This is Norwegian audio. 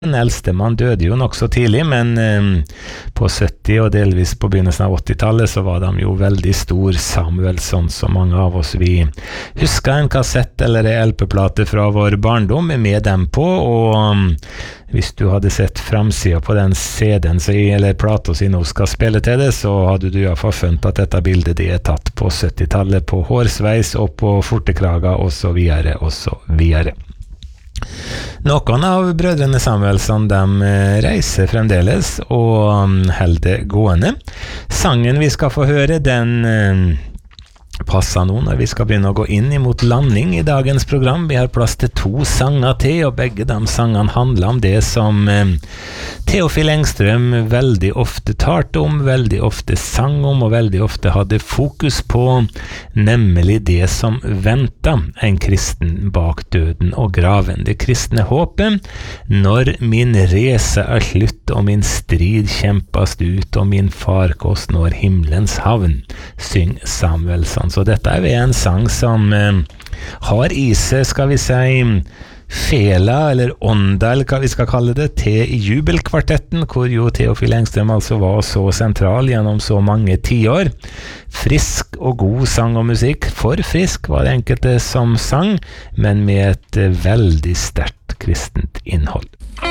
Den eldste man døde jo nok så tidlig, men på 70- og delvis på begynnelsen av 80-tallet så var de jo veldig stor. Samuelsson, som mange av oss vi husker en kassett eller en LP-plate fra vår barndom med dem på, og hvis du hadde sett framsida på den CD-en eller plata som nå skal spille til det, så hadde du i hvert fall funnet at dette bildet det er tatt på 70-tallet på hårsveis og på fortekrager og så videre og så videre. Noen av brødrene Samuelsson de reiser fremdeles og holder gående. Sangen vi skal få høre, den passer nå når vi skal begynne å gå inn imot landing i dagens program. Vi har plass til 2 sanger til, og begge de sangene handler om det som Teofil Engstrøm veldig ofte talte om, veldig ofte sang om og veldig ofte hadde fokus på, nemlig det som ventet en kristen bak døden og graven. Det kristne håpet når min reise er slutt og min strid kjempast ut og min farkost når himmelens havn, syng Samuelsson. Så dette er en sang som har i seg, skal vi si, fela eller ånda, eller hva vi skal kalle det, til jubelkvartetten, hvor jo Teofil Engstrøm altså var så sentral gjennom så mange tiår. Frisk og god sang og musikk, for frisk var det enkelte som sang, men med et veldig sterkt kristent innhold.